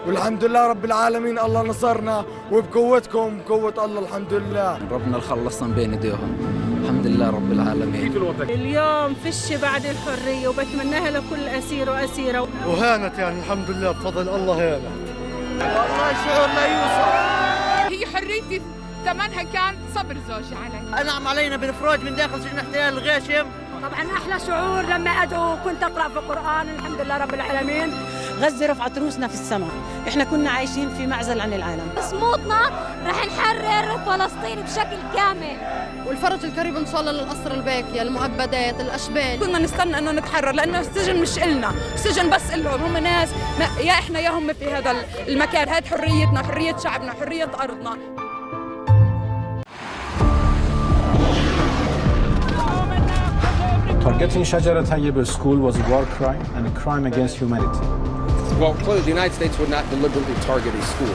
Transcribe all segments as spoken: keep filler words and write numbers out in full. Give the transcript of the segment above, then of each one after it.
والحمد لله رب العالمين. الله نصرنا وبقوتكم بقوة الله الحمد لله. ربنا خلصنا بين ايديهم الحمد لله رب العالمين. اليوم فش بعد الحرية وبتمناها لكل أسير وأسيرة. وهانت يعني الحمد لله بفضل الله هانت. والله شعور لا يوصف. هي حريتي ثمنها كان صبر زوجي علي. أنعم علينا بالإفراج من داخل سجن احتلال الغاشم. طبعا أحلى شعور لما أدعو وكنت أقرأ في القرآن الحمد لله رب العالمين. غزة رفعت روسنا في السماء، احنا كنا عايشين في معزل عن العالم. صمودنا رح نحرر فلسطين بشكل كامل. والفرج القريب ان شاء الله للاسرى الباكيه، المؤبدات، الاشبال. كنا نستنى انه نتحرر لانه السجن مش إلنا، السجن بس إلهم، هم ناس يا احنا يا هم في هذا المكان. هذه حريتنا، حرية شعبنا، حرية ارضنا. Targeting Shajara Tayyib school was a war crime and a crime against humanity. Well, clearly the United States would not deliberately target a school.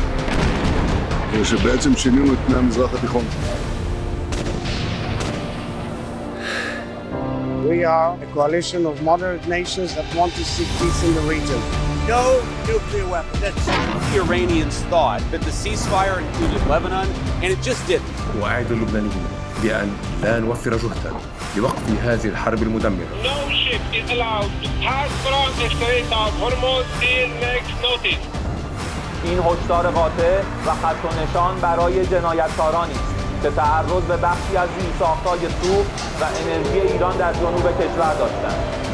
שבעצם שינינו את פני המזרח התיכון. We are a coalition of moderate nations that want to seek peace in the region. No nuclear weapons. That's the Iranians thought that the ceasefire included Lebanon, and it just didn't. وأعد اللبنانيين بأن لا نوفر جهدا لوقف هذه الحرب المدمرة. No ship is allowed to pass from the Strait of Hormuz till next notice. این هشدار قاطع و خط و نشان برای جنایتکارانی است که تعرض به بخشی از زیرساخت‌های سوخت و انرژی ایران در جنوب کشور داشتند.